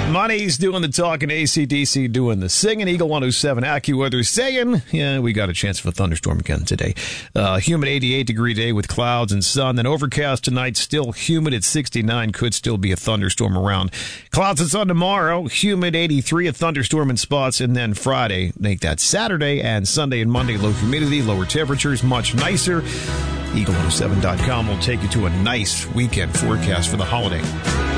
Money's doing the talking, AC/DC doing the singing. Eagle 107 AccuWeather saying, yeah, we got a chance of a thunderstorm again today. Humid 88-degree day with clouds and sun. Then overcast tonight, still humid at 69. Could still be a thunderstorm around. Clouds and sun tomorrow. Humid 83, a thunderstorm in spots. And then Friday, make that Saturday and Sunday and Monday, low humidity, lower temperatures, much nicer. Eagle107.com will take you to a nice weekend forecast for the holiday.